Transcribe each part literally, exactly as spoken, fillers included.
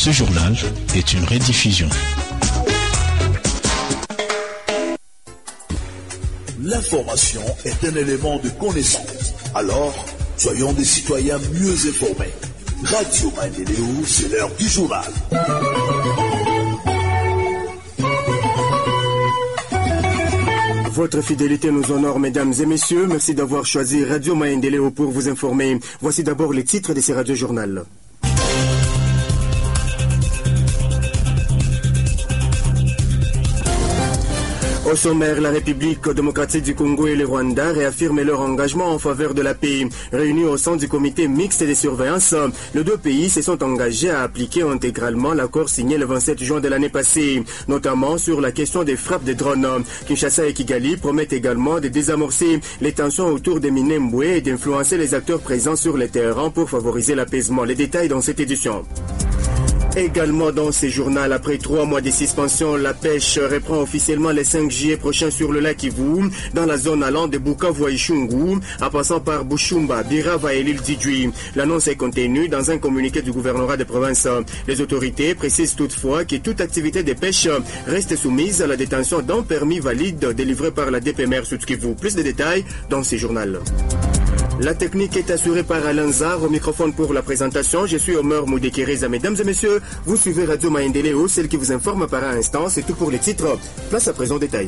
Ce journal est une rediffusion. L'information est un élément de connaissance. Alors, soyons des citoyens mieux informés. Radio Maendeleo, c'est l'heure du journal. Votre fidélité nous honore, mesdames et messieurs. Merci d'avoir choisi Radio Maendeleo pour vous informer. Voici d'abord les titres de ces radio-journal. Au sommaire, la République démocratique du Congo et le Rwanda réaffirment leur engagement en faveur de la paix. Réunis au sein du comité mixte de surveillance, les deux pays se sont engagés à appliquer intégralement l'accord signé le vingt-sept juin de l'année passée, notamment sur la question des frappes de drones. Kinshasa et Kigali promettent également de désamorcer les tensions autour des Minembwe et d'influencer les acteurs présents sur le terrain pour favoriser l'apaisement. Les détails dans cette édition. Également dans ce journal, après trois mois de suspension, la pêche reprend officiellement le cinq juillet prochain sur le lac Kivu, dans la zone allant de Bukavu à Ishungu, en passant par Bushumba, Birava et l'île d'Idjui. L'annonce est contenue dans un communiqué du gouvernorat de province. Les autorités précisent toutefois que toute activité de pêche reste soumise à la détention d'un permis valide délivré par la D P M R Sud Kivu. Plus de détails dans ce journal. La technique est assurée par Alain Zar, au microphone pour la présentation. Je suis Omer Moudekireza. Mesdames et messieurs, vous suivez Radio Maendeleo, celle qui vous informe par un instant. C'est tout pour les titres. Place à présent détail.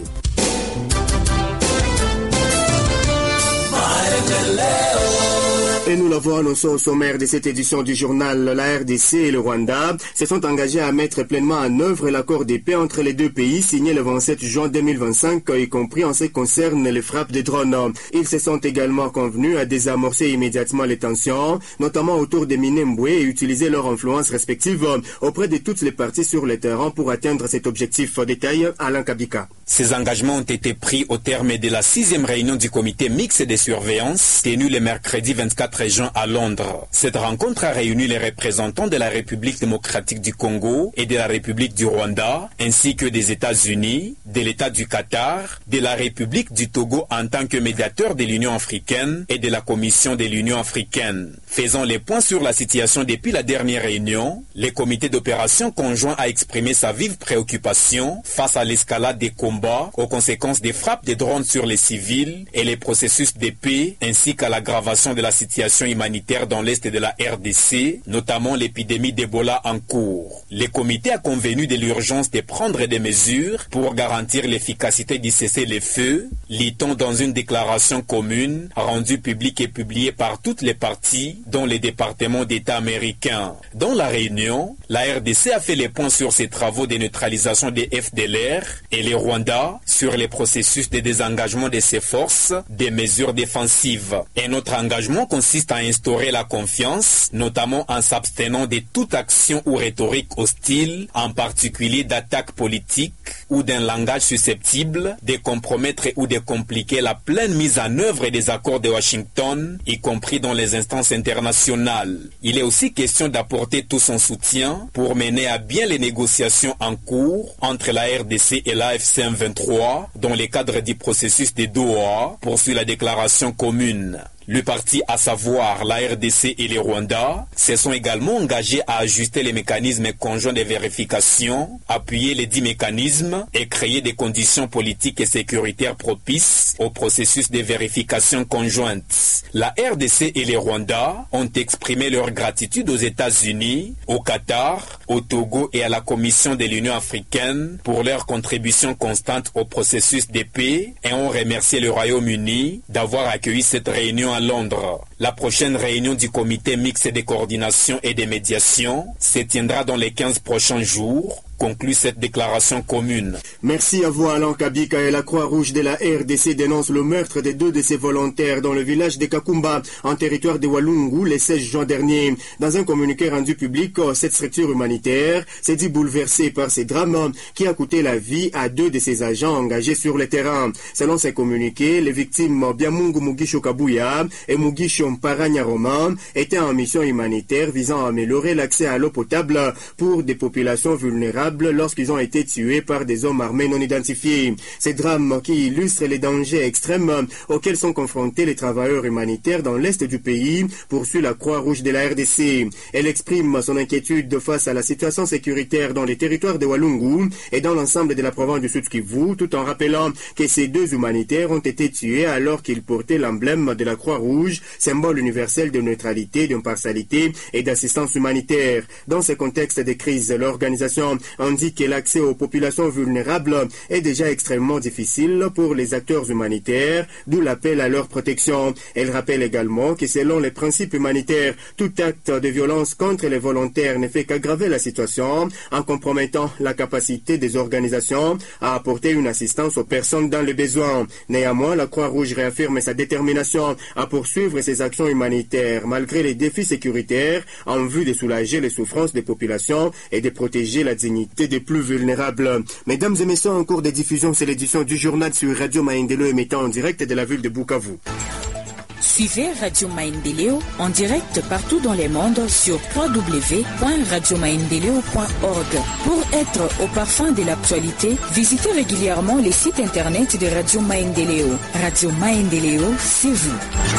Et nous l'avons annoncé au sommaire de cette édition du journal, la R D C et le Rwanda se sont engagés à mettre pleinement en œuvre l'accord de paix entre les deux pays signé le vingt-sept juin deux mille vingt-cinq, y compris en ce qui concerne les frappes de drones. Ils se sont également convenus à désamorcer immédiatement les tensions, notamment autour des Minembwe, et utiliser leur influence respective auprès de toutes les parties sur le terrain pour atteindre cet objectif. Détail, Alain Kabika. Ces engagements ont été pris au terme de la sixième réunion du comité mixte de surveillance tenue le mercredi vingt-quatre juin à Londres. Cette rencontre a réuni les représentants de la République démocratique du Congo et de la République du Rwanda, ainsi que des États-Unis, de l'État du Qatar, de la République du Togo en tant que médiateur de l'Union africaine et de la Commission de l'Union africaine. Faisant les points sur la situation depuis la dernière réunion, le comité d'opération conjoint a exprimé sa vive préoccupation face à l'escalade des combats aux conséquences des frappes de drones sur les civils et les processus de paix, ainsi qu'à l'aggravation de la situation humanitaire dans l'est de la R D C, notamment l'épidémie d'Ebola en cours. Le comité a convenu de l'urgence de prendre des mesures pour garantir l'efficacité du cessez-le-feu, lit-on dans une déclaration commune rendue publique et publiée par toutes les parties, dont les départements d'État américains. Dans la réunion, la R D C a fait les points sur ses travaux de neutralisation des F D L R et le Rwanda sur les processus de désengagement de ses forces, des mesures défensives. Et notre engagement consiste à instaurer la confiance, notamment en s'abstenant de toute action ou rhétorique hostile, en particulier d'attaques politiques ou d'un langage susceptible de compromettre ou de compliquer la pleine mise en œuvre des accords de Washington, y compris dans les instances internationales. Il est aussi question d'apporter tout son soutien pour mener à bien les négociations en cours entre la R D C et l'A F C M vingt-trois dans le cadre du processus de Doha, poursuit la déclaration commune. Le parti, à savoir la R D C et les Rwanda, se sont également engagés à ajuster les mécanismes conjoints de vérification, appuyer les dix mécanismes et créer des conditions politiques et sécuritaires propices au processus de vérification conjointe. La R D C et les Rwanda ont exprimé leur gratitude aux États-Unis, au Qatar, au Togo et à la Commission de l'Union africaine pour leur contribution constante au processus de paix et ont remercié le Royaume-Uni d'avoir accueilli cette réunion à Londres. La prochaine réunion du comité mixte de coordination et de médiation se tiendra dans les quinze prochains jours, conclut cette déclaration commune. Merci à vous Alain Kabika. Et la Croix-Rouge de la R D C dénonce le meurtre de deux de ses volontaires dans le village de Kakumba, en territoire de Walungu, le seize juin dernier. Dans un communiqué rendu public, cette structure humanitaire s'est dit bouleversée par ces drames qui a coûté la vie à deux de ses agents engagés sur le terrain. Selon ces communiqués, les victimes Biamungu Mugisho Kabuya et Mugisho Mparanya Roman étaient en mission humanitaire visant à améliorer l'accès à l'eau potable pour des populations vulnérables vulnérables lorsqu'ils ont été tués par des hommes armés non identifiés. Ces drames qui illustrent les dangers extrêmes auxquels sont confrontés les travailleurs humanitaires dans l'est du pays, poursuit la Croix-Rouge de la R D C. Elle exprime son inquiétude face à la situation sécuritaire dans les territoires de Walungu et dans l'ensemble de la province du Sud-Kivu, tout en rappelant que ces deux humanitaires ont été tués alors qu'ils portaient l'emblème de la Croix-Rouge, symbole universel de neutralité, d'impartialité et d'assistance humanitaire. Dans ce contexte de crise, l'organisation indique que l'accès aux populations vulnérables est déjà extrêmement difficile pour les acteurs humanitaires, d'où l'appel à leur protection. Elle rappelle également que selon les principes humanitaires, tout acte de violence contre les volontaires ne fait qu'aggraver la situation en compromettant la capacité des organisations à apporter une assistance aux personnes dans les besoins. Néanmoins, la Croix-Rouge réaffirme sa détermination à poursuivre ses actions humanitaires malgré les défis sécuritaires en vue de soulager les souffrances des populations et de protéger la dignité des plus vulnérables. Mesdames et messieurs, en cours de diffusion, c'est l'édition du journal sur Radio Maendeleo émettant en direct de la ville de Bukavu. Suivez Radio Maendeleo en direct partout dans le monde sur w w w point radio maendeleo point org. Pour être au parfum de l'actualité, visitez régulièrement les sites internet de Radio Maendeleo. Radio Maendeleo, c'est vous.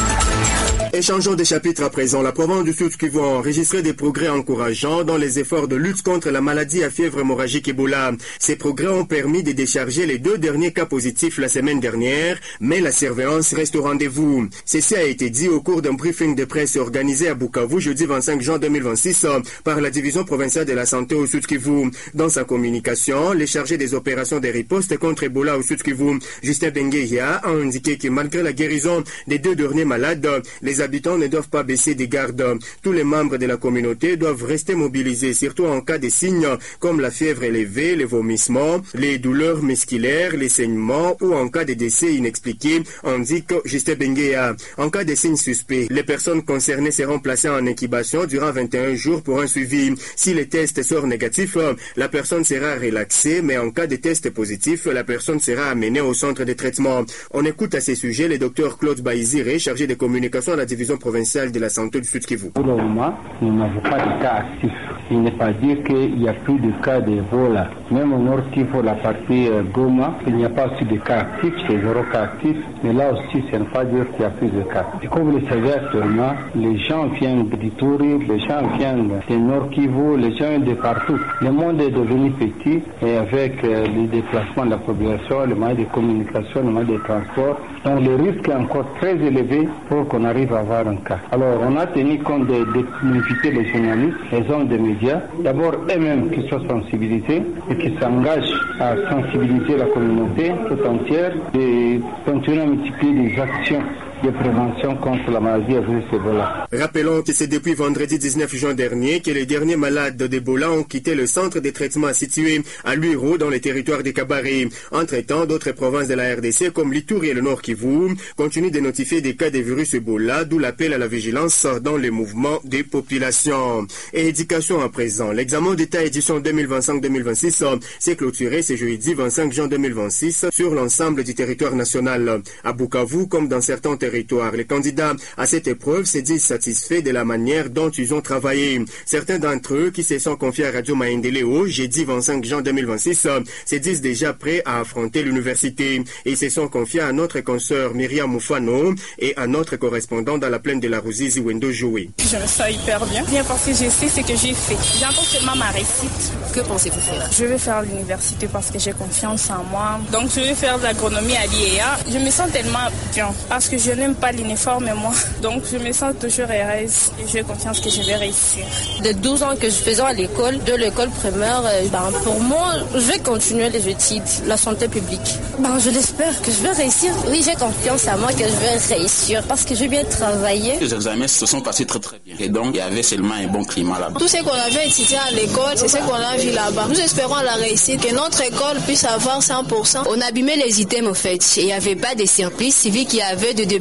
Et changeons de chapitre à présent. La province du Sud-Kivu a enregistré des progrès encourageants dans les efforts de lutte contre la maladie à fièvre hémorragique Ebola. Ces progrès ont permis de décharger les deux derniers cas positifs la semaine dernière, mais la surveillance reste au rendez-vous. Ceci a été dit au cours d'un briefing de presse organisé à Bukavu jeudi vingt-cinq juin deux mille vingt-six par la division provinciale de la santé au Sud-Kivu. Dans sa communication, les chargés des opérations de riposte contre Ebola au Sud-Kivu, Justin Bengueya, a indiqué que malgré la guérison des deux derniers malades, les habitants ne doivent pas baisser des gardes. Tous les membres de la communauté doivent rester mobilisés, surtout en cas de signes comme la fièvre élevée, les vomissements, les douleurs musculaires, les saignements ou en cas de décès inexpliqué, indique Justin Bengueya. En cas de signes suspects, les personnes concernées seront placées en incubation durant vingt et un jours pour un suivi. Si les tests sortent négatifs, la personne sera relaxée, mais en cas de test positif, la personne sera amenée au centre de traitement. On écoute à ces sujets le docteur Claude Baïzire, chargé de communication à la division provinciale de la santé du Sud-Kivu. Pour le moment, nous n'avons pas de cas actifs. Il n'est pas dire qu'il n'y a plus de cas d'Ebola. Même au Nord Kivu, la partie euh, Goma, il n'y a pas aussi de cas actifs, c'est zéro cas actifs. Mais là aussi, ça ne veut pas dire qu'il y a plus de cas. Et comme vous le savez actuellement, les gens viennent d'Ituri, les gens viennent de Nord Kivu, les gens viennent de partout. Le monde est devenu petit et avec euh, les déplacements de la population, le moyen de communication, le moyen de transport, donc le risque est encore très élevé pour qu'on arrive à avoir un cas. Alors on a tenu compte de d'inviter les journalistes, les hommes des médias, d'abord eux-mêmes qui soient sensibilisés et qui s'engagent à sensibiliser la communauté tout entière et continuer à multiplier les actions de prévention contre la maladie à virus Ebola. Rappelons que c'est depuis vendredi dix-neuf juin dernier que les derniers malades d'Ebola ont quitté le centre de traitement situé à Luiro dans les territoires des Kabare. Entre-temps, d'autres provinces de la R D C comme l'Ituri et le Nord Kivu continuent de notifier des cas de virus Ebola, d'où l'appel à la vigilance dans les mouvements des populations. Et éducation à présent. L'examen d'État édition deux mille vingt-cinq deux mille vingt-six s'est clôturé ce jeudi vingt-cinq juin deux mille vingt-six sur l'ensemble du territoire national. À Bukavu, comme dans certains territoires, Les candidats à cette épreuve se disent satisfaits de la manière dont ils ont travaillé. Certains d'entre eux qui se sont confiés à Radio Maendeleo jeudi vingt-cinq juin deux mille vingt-six se disent déjà prêts à affronter l'université. Ils se sont confiés à notre consoeur Myriam Moufano et à notre correspondant dans la plaine de la Ruzizi, Wendo Joué. Je me sens hyper bien, bien parce que je sais ce que j'ai fait. J'entends seulement ma réussite. Que pensez-vous faire? Je vais faire l'université parce que j'ai confiance en moi. Donc je vais faire de l'agronomie à l'I E A. Je me sens tellement bien parce que je n'aime pas l'uniforme moi. Donc je me sens toujours heureuse et j'ai confiance que je vais réussir. De douze ans que je faisais à l'école, de l'école primaire, ben, pour moi, je vais continuer les études, la santé publique. Ben, je l'espère que je vais réussir. Oui, j'ai confiance en moi que je vais réussir parce que j'ai bien travaillé. Les examens se sont passés très très bien et donc il y avait seulement un bon climat là-bas. Tout ce qu'on avait étudié à l'école, c'est ce qu'on a vu là-bas. Nous espérons la réussite, que notre école puisse avoir cent pour cent. On abîmait les items en fait. Il n'y avait pas de surprise, vu qu'il y avait de, de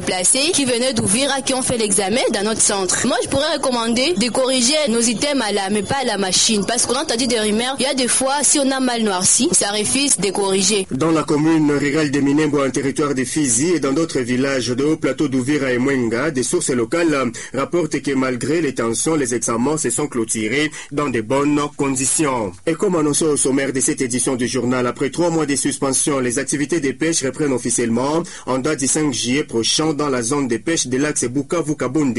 déplacés qui venaient d'Ouvira qui ont fait l'examen dans notre centre. Moi, je pourrais recommander de corriger nos items à la, mais pas à la machine. Parce qu'on a entendu des rumeurs, il y a des fois, si on a mal noirci, ça refuse de corriger. Dans la commune rurale de Minembwe, en territoire de Fizi et dans d'autres villages de haut plateau d'Ouvira et Mwenga, des sources locales rapportent que malgré les tensions, les examens se sont clôturés dans de bonnes conditions. Et comme annoncé au sommaire de cette édition du journal, après trois mois de suspension, les activités de pêche reprennent officiellement en date du cinq juillet prochain dans la zone de pêche de l'axe Bukavu-Kabonde,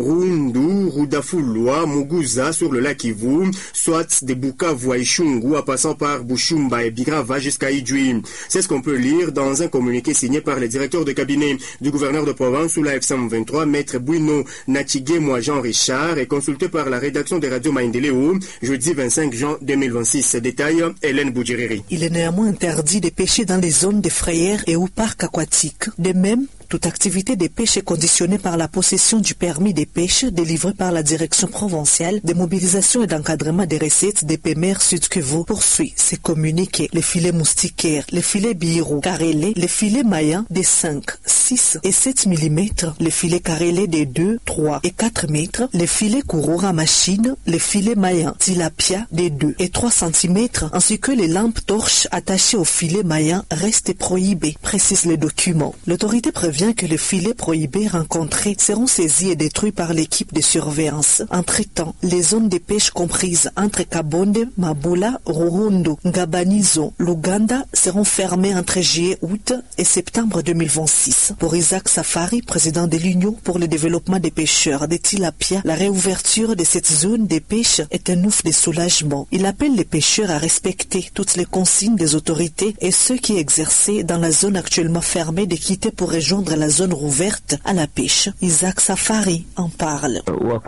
Rundu, Rudafulwa, Muguza sur le lac Kivu, soit de Bukavu à Ishungu en passant par Bushumba et Birava jusqu'à Idjui. C'est ce qu'on peut lire dans un communiqué signé par le directeur de cabinet du gouverneur de province sous la F cent vingt-trois, maître Bouino Natigé-Moi Jean-Richard, et consulté par la rédaction de Radio Maendeleo jeudi vingt-cinq juin deux mille vingt-six. Détail, Hélène Boudjiriri. Il est néanmoins interdit de pêcher dans les zones de frayères et ou parcs aquatiques. De même, toute activité de pêche est conditionnée par la possession du permis de pêche délivré par la direction provinciale de mobilisation et d'encadrement des recettes des P M R Sud-Kivu. Poursuit ces communiqués les filets moustiquaires, les filets biro, carrelés, les filets maillans des cinq, six et sept millimètres, les filets carrelés des deux, trois et quatre mètres, les filets courroura machine, les filets maillans tilapia des deux et trois centimètres, ainsi que les lampes torches attachées aux filets maillans restent prohibées, précise le document. L'autorité prévient que les filets prohibés rencontrés seront saisis et détruits par l'équipe de surveillance. Entre-temps, les zones de pêche comprises entre Kabonde, Mabula, Rurundo, Ngabanizo, Luganda seront fermées entre juillet, août et septembre deux mille vingt-six. Pour Isaac Safari, président de l'Union pour le développement des pêcheurs de Tilapia, la réouverture de cette zone de pêche est un ouf de soulagement. Il appelle les pêcheurs à respecter toutes les consignes des autorités et ceux qui exerçaient dans la zone actuellement fermée de quitter pour rejoindre la zone rouverte à la pêche. Isaac Safari en parle.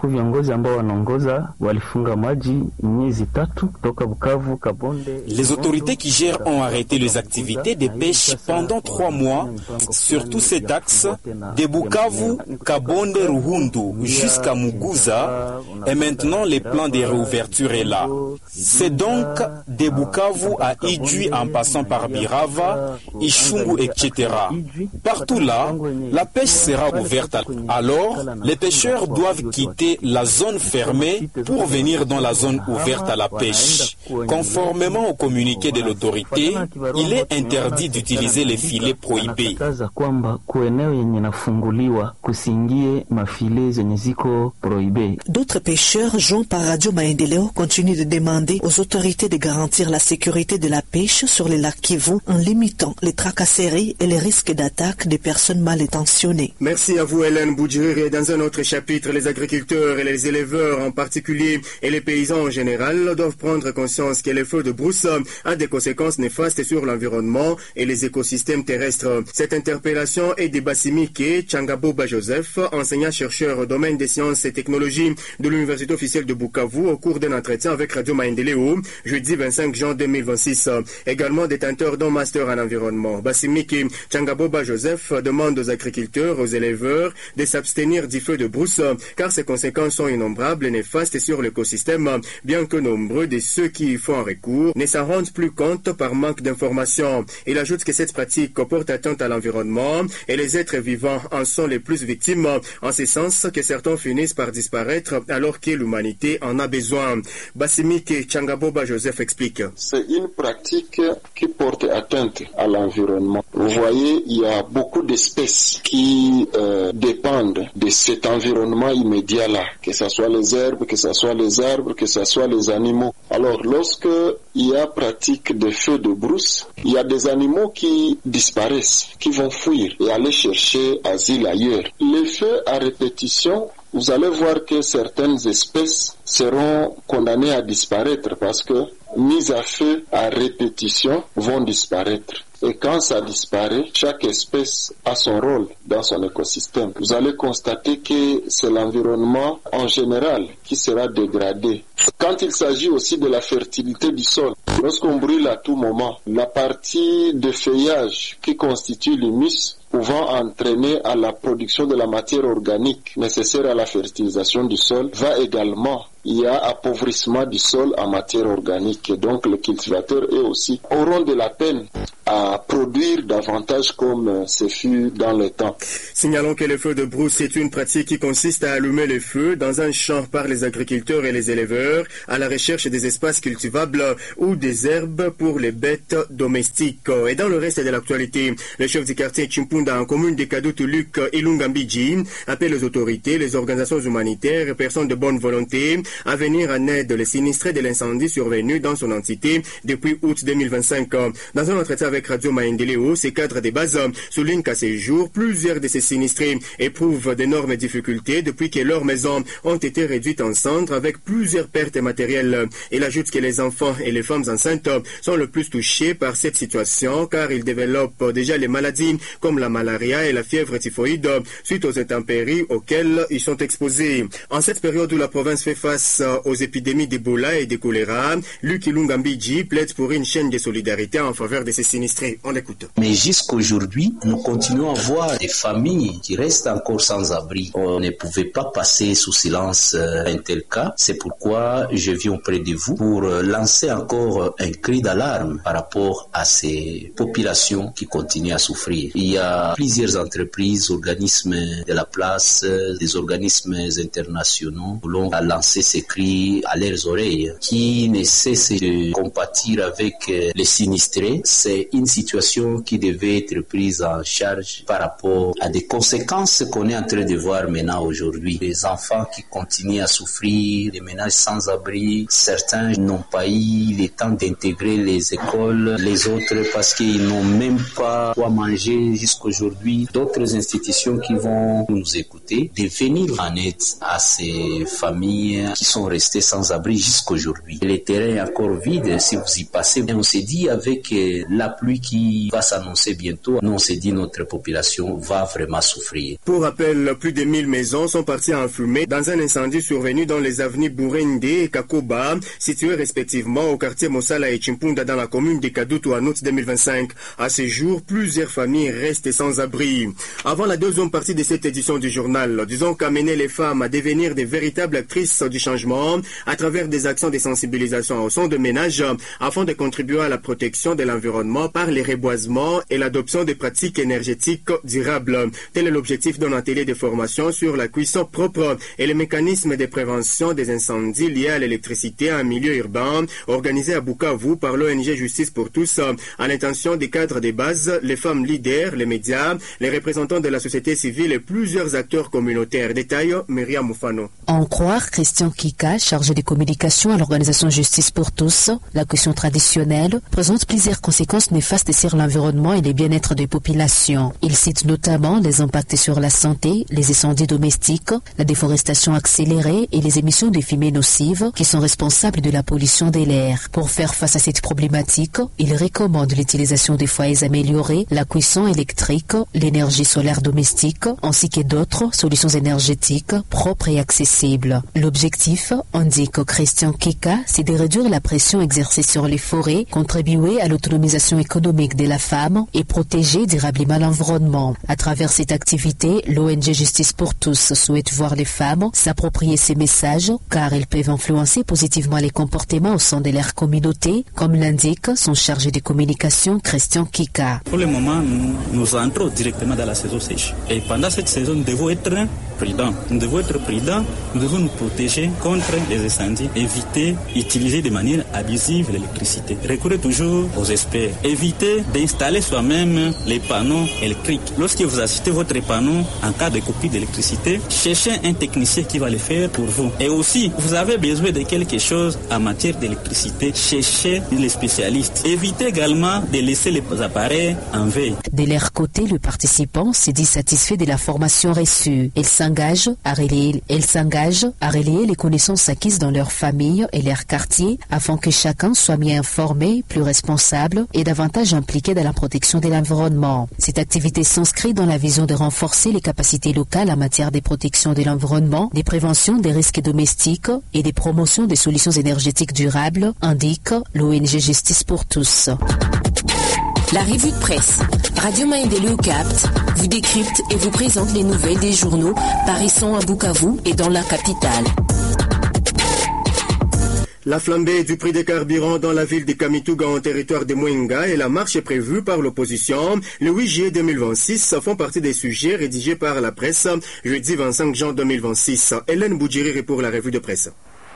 Les autorités qui gèrent ont arrêté les activités de pêche pendant trois mois sur tous ces axes de Bukavu, Kabonde, Ruhundu jusqu'à Muguza, et maintenant le plan de réouverture est là. C'est donc de Bukavu à Idjui en passant par Birava, Ishungu, et cetera. Partout là, la pêche sera ouverte. Alors, les pêcheurs doivent quitter la zone fermée pour venir dans la zone ouverte à la pêche. Conformément au communiqué de l'autorité, il est interdit d'utiliser les filets prohibés. D'autres pêcheurs, joints par Radio Maendeleo, continuent de demander aux autorités de garantir la sécurité de la pêche sur les lacs Kivu en limitant les tracasseries et les risques d'attaque des personnes mal intentionnées. Merci à vous, Hélène Boudjiri. Dans un autre chapitre, les agriculteurs et les éleveurs en particulier et les paysans en général doivent prendre conscience que le feu de brousse a des conséquences néfastes sur l'environnement et les écosystèmes terrestres. Cette interpellation est de Bassimike Changaboba Joseph, enseignant-chercheur au domaine des sciences et technologies de l'Université officielle de Bukavu, au cours d'un entretien avec Radio Maendeleo, jeudi vingt-cinq juin deux mille vingt-six. Également détenteur d'un master en environnement. Bassimike Changaboba Joseph demande aux agriculteurs, aux éleveurs de s'abstenir du feu de brousse car ses conséquences sont innombrables et néfastes sur l'écosystème, bien que nombreux de ceux qui y font recours ne s'en rendent plus compte par manque d'informations. Il ajoute que cette pratique porte atteinte à l'environnement et les êtres vivants en sont les plus victimes, en ce sens que certains finissent par disparaître alors que l'humanité en a besoin. Bassimike Changaboba Joseph explique. C'est une pratique qui porte atteinte à l'environnement. Vous voyez, il y a beaucoup d'espèces qui euh, dépendent de cet environnement immédiat-là, que ce soit les herbes, que ce soit les arbres, que ce soit les animaux. Alors, lorsque il y a pratique de feux de brousse, il y a des animaux qui disparaissent, qui vont fuir et aller chercher asile ailleurs. Les feux à répétition, vous allez voir que certaines espèces seront condamnées à disparaître parce que mises à feu à répétition vont disparaître. Et quand ça disparaît, chaque espèce a son rôle dans son écosystème. Vous allez constater que c'est l'environnement en général qui sera dégradé. Quand il s'agit aussi de la fertilité du sol, lorsqu'on brûle à tout moment, la partie de feuillage qui constitue l'humus pouvant entraîner à la production de la matière organique nécessaire à la fertilisation du sol va également. Il y a appauvrissement du sol en matière organique et donc les cultivateurs eux aussi auront de la peine à produire davantage comme ce fut dans le temps. Signalons que le feu de brousse est une pratique qui consiste à allumer les feux dans un champ par les agriculteurs et les éleveurs à la recherche des espaces cultivables ou des herbes pour les bêtes domestiques. Et dans le reste de l'actualité, le chef du quartier Chimpunda en commune de Kadutu, Luc Ilungambiji, appelle les autorités, les organisations humanitaires et personnes de bonne volonté à venir en aide les sinistrés de l'incendie survenu dans son entité depuis août deux mille vingt-cinq. Dans un entretien avec Radio Maendeleo, ces cadres de base soulignent qu'à ces jours, plusieurs de ces sinistrés éprouvent d'énormes difficultés depuis que leurs maisons ont été réduites en cendres avec plusieurs pertes matérielles. Il ajoute que les enfants et les femmes enceintes sont le plus touchés par cette situation car ils développent déjà les maladies comme la malaria et la fièvre typhoïde suite aux intempéries auxquelles ils sont exposés. En cette période où la province fait face aux épidémies d'Ebola et de choléra, Luc Ilungambiji plaide pour une chaîne de solidarité en faveur de ces sinistrés. On l'écoute. Mais jusqu'aujourd'hui, nous continuons à voir des familles qui restent encore sans abri. On ne pouvait pas passer sous silence un tel cas. C'est pourquoi je viens auprès de vous pour lancer encore un cri d'alarme par rapport à ces populations qui continuent à souffrir. Il y a plusieurs entreprises, organismes de la place, des organismes internationaux qui ont lancé ces cris à leurs oreilles, qui ne cessent de compatir avec les sinistrés. C'est une situation qui devait être prise en charge par rapport à des conséquences qu'on est en train de voir maintenant aujourd'hui. Les enfants qui continuent à souffrir, les ménages sans abri, certains n'ont pas eu le temps d'intégrer les écoles, les autres parce qu'ils n'ont même pas quoi manger jusqu'aujourd'hui. D'autres institutions qui vont nous écouter, de venir en aide à ces familles qui sont restées sans abri jusqu'aujourd'hui. Le terrain est encore vide, si vous y passez, on s'est dit avec la pluie qui va s'annoncer bientôt, nous on s'est dit notre population va vraiment souffrir. Pour rappel, plus de mille maisons sont parties en fumée dans un incendie survenu dans les avenues Burende et Kakoba, situées respectivement au quartier Mosala et Chimpunda dans la commune de Kadutu en août deux mille vingt-cinq. À ce jour, plusieurs familles restent sans abri. Avant la deuxième partie de cette édition du journal, disons qu'amener les femmes à devenir des véritables actrices du changement à travers des actions de sensibilisation au son de ménage afin de contribuer à la protection de l'environnement par les reboisements et l'adoption de pratiques énergétiques durables. Tel est l'objectif d'un atelier de formation sur la cuisson propre et les mécanismes de prévention des incendies liés à l'électricité en milieu urbain, organisé à Bukavu par l'O N G Justice pour tous, à l'intention des cadres de base, les femmes leaders, les médias, les représentants de la société civile et plusieurs acteurs communautaires. Détail, Myriam Moufano. En croire Christian Kika, chargé de communication à l'organisation Justice pour tous, la cuisson traditionnelle présente plusieurs conséquences néfastes sur l'environnement et le bien-être des populations. Il cite notamment les impacts sur la santé, les incendies domestiques, la déforestation accélérée et les émissions de fumées nocives qui sont responsables de la pollution de l'air. Pour faire face à cette problématique, il recommande l'utilisation des foyers améliorés, la cuisson électrique, l'énergie solaire domestique, ainsi que d'autres solutions énergétiques propres et accessibles. L'objectif, indique Christian Kika, c'est de réduire la pression exercée sur les forêts, contribuer à l'autonomisation économique de la femme et protéger durablement l'environnement. À travers cette activité, l'O N G Justice pour tous souhaite voir les femmes s'approprier ces messages car elles peuvent influencer positivement les comportements au sein de leur communauté, comme l'indique son chargé de communication Christian Kika. Pour le moment, nous, nous entrons directement dans la saison sèche. Et pendant cette saison, nous devons être prudents. Nous devons être prudents, nous devons nous protéger contre les incendies, éviter d'utiliser de manière abusive l'électricité. Recourir toujours aux experts. Éviter d'installer soi-même les panneaux électriques. Lorsque vous achetez votre panneau en cas de coupure d'électricité, cherchez un technicien qui va le faire pour vous. Et aussi, vous avez besoin de quelque chose en matière d'électricité, cherchez les spécialistes. Évitez également de laisser les appareils en veille. De leur côté, le participant s'est dit satisfait de la formation reçue. Elle s'engage à relayer, elle s'engage à relayer les connaissances acquises dans leur famille et leur quartier afin que chacun soit mieux informé, plus responsable et davantage impliqué dans la protection de l'environnement. Cette activité s'inscrit dans la vision de renforcer les capacités locales en matière de protection de l'environnement, des préventions des risques domestiques et des promotions des solutions énergétiques durables, indique l'O N G Justice pour tous. La revue de presse. Radio Maendeleo capte, vous décrypte et vous présente les nouvelles des journaux paraissant à Bukavu et dans la capitale. La flambée du prix des carburants dans la ville de Kamituga en territoire de Mwenga et la marche prévue par l'opposition le huit juillet deux mille vingt-six font partie des sujets rédigés par la presse jeudi vingt-cinq juin deux mille vingt-six. Hélène Boudjiri pour la revue de presse.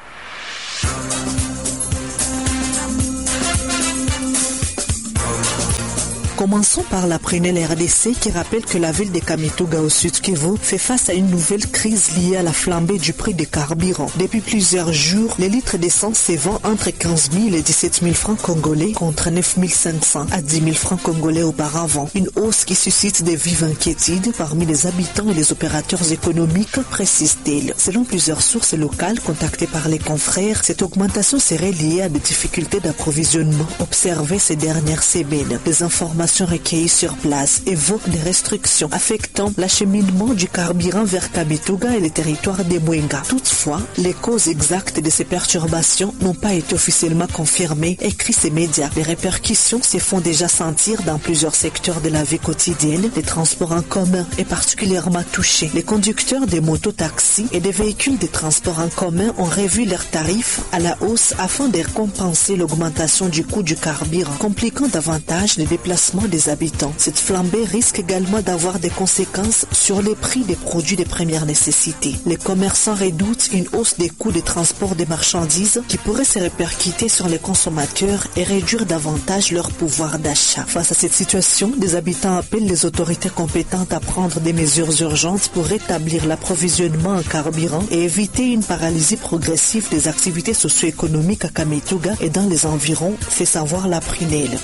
Commençons par la prunelle R D C qui rappelle que la ville de Kamituga au sud Kivu fait face à une nouvelle crise liée à la flambée du prix des carburants. Depuis plusieurs jours, les litres d'essence se vendent entre quinze mille et dix-sept mille francs congolais contre neuf mille cinq cents à dix mille francs congolais auparavant. Une hausse qui suscite des vives inquiétudes parmi les habitants et les opérateurs économiques, précise-t-elle. Selon plusieurs sources locales contactées par les confrères, cette augmentation serait liée à des difficultés d'approvisionnement observées ces dernières semaines. Des informations recueillies sur place évoquent des restrictions affectant l'acheminement du carburant vers Kamituga et les territoires des Mwenga. Toutefois, les causes exactes de ces perturbations n'ont pas été officiellement confirmées, écrivent ces médias. Les répercussions se font déjà sentir dans plusieurs secteurs de la vie quotidienne. Les transports en commun est particulièrement touché. Les conducteurs des mototaxis et des véhicules de transport en commun ont revu leurs tarifs à la hausse afin de compenser l'augmentation du coût du carburant, compliquant davantage les déplacements des habitants. Cette flambée risque également d'avoir des conséquences sur les prix des produits de première nécessité. Les commerçants redoutent une hausse des coûts de transport des marchandises qui pourrait se répercuter sur les consommateurs et réduire davantage leur pouvoir d'achat. Face à cette situation, des habitants appellent les autorités compétentes à prendre des mesures urgentes pour rétablir l'approvisionnement en carburant et éviter une paralysie progressive des activités socio-économiques à Kamituga et dans les environs, fait savoir la prunelle.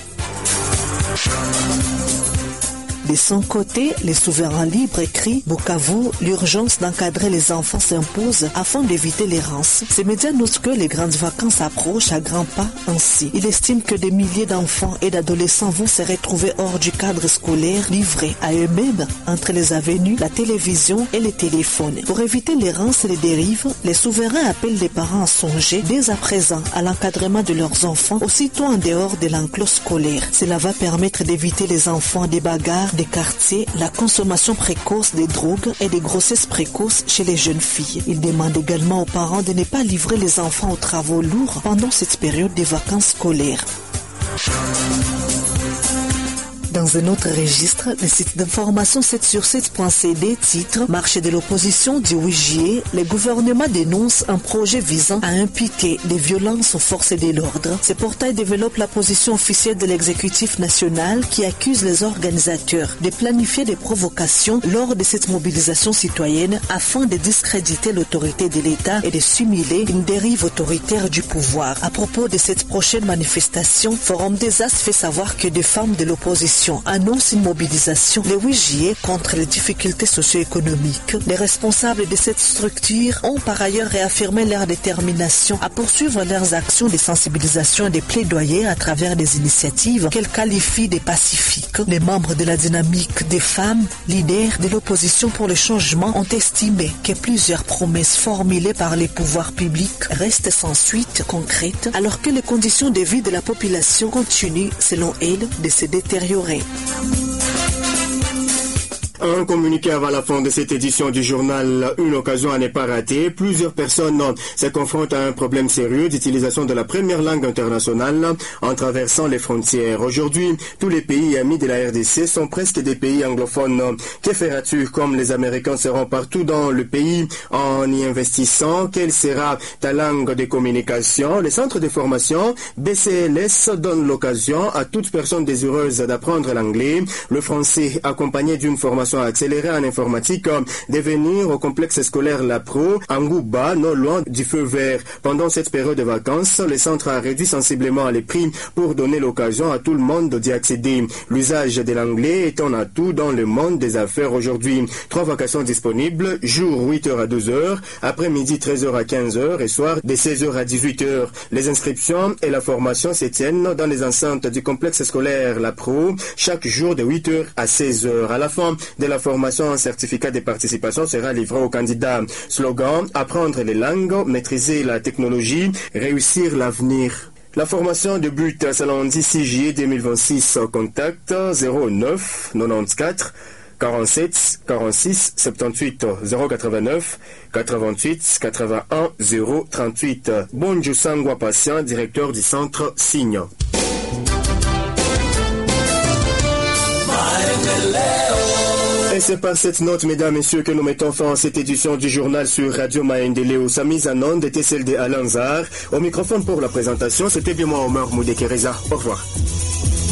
De son côté, les souverains libres écrits Bukavu, l'urgence d'encadrer les enfants s'impose afin d'éviter l'errance. Ces médias notent que les grandes vacances approchent à grands pas ainsi. Il estime que des milliers d'enfants et d'adolescents vont se retrouver hors du cadre scolaire, livrés à eux-mêmes entre les avenues, la télévision et les téléphones. Pour éviter l'errance et les dérives, les souverains appellent les parents à songer dès à présent à l'encadrement de leurs enfants, aussitôt en dehors de l'enclos scolaire. Cela va permettre d'éviter les enfants des bagarres, des quartiers, la consommation précoce des drogues et des grossesses précoces chez les jeunes filles. Il demande également aux parents de ne pas livrer les enfants aux travaux lourds pendant cette période des vacances scolaires. Dans un autre registre, le site d'information sept sur sept point c d titre « Marché de l'opposition du huit juillet, le gouvernement dénonce un projet visant à imputer des violences aux forces de l'ordre ». Ce portail développe la position officielle de l'exécutif national qui accuse les organisateurs de planifier des provocations lors de cette mobilisation citoyenne afin de discréditer l'autorité de l'État et de simuler une dérive autoritaire du pouvoir. À propos de cette prochaine manifestation, Forum des As fait savoir que des femmes de l'opposition annonce une mobilisation le huit juillet contre les difficultés socio-économiques. Les responsables de cette structure ont par ailleurs réaffirmé leur détermination à poursuivre leurs actions de sensibilisation et de plaidoyer à travers des initiatives qu'elles qualifient de pacifiques. Les membres de la dynamique des femmes, leaders de l'opposition pour le changement, ont estimé que plusieurs promesses formulées par les pouvoirs publics restent sans suite concrète alors que les conditions de vie de la population continuent, selon elles, de se détériorer. Un communiqué avant la fin de cette édition du journal, une occasion à ne pas rater. Plusieurs personnes se confrontent à un problème sérieux d'utilisation de la première langue internationale en traversant les frontières. Aujourd'hui, tous les pays amis de la R D C sont presque des pays anglophones. Que feras-tu comme les Américains seront partout dans le pays en y investissant? Quelle sera ta langue de communication? Le centre de formation B C L S donne l'occasion à toute personne désireuse d'apprendre l'anglais, le français, accompagné d'une formation accélérée en informatique, de venir au complexe scolaire La Pro, à Ngouba, non loin du feu vert. Pendant cette période de vacances, le centre a réduit sensiblement les prix pour donner l'occasion à tout le monde d'y accéder. L'usage de l'anglais est un atout dans le monde des affaires aujourd'hui. Trois vacations disponibles, jour huit heures à douze heures, après-midi treize heures à quinze heures et soir de seize heures à dix-huit heures. Les inscriptions et la formation se tiennent dans les enceintes du complexe scolaire La Pro, chaque jour de huit heures à seize heures. À la fin de la formation, un certificat de participation sera livré aux candidats. Slogan, apprendre les langues, maîtriser la technologie, réussir l'avenir. La formation débute ce lundi six juillet deux mille vingt-six. Contact zéro neuf quatre-vingt-quatorze quarante-sept quarante-six soixante-dix-huit zéro quatre-vingt-neuf quatre-vingt-huit quatre-vingt-un zéro trente-huit. Bonjour Sangwa Patient, directeur du centre Signe. Et c'est par cette note, mesdames, messieurs, que nous mettons fin à cette édition du journal sur Radio Maendeleo. Sa mise en onde était celle de Alain Zar. Au microphone pour la présentation, c'était bien moi, Omar Moudekereza. Au revoir.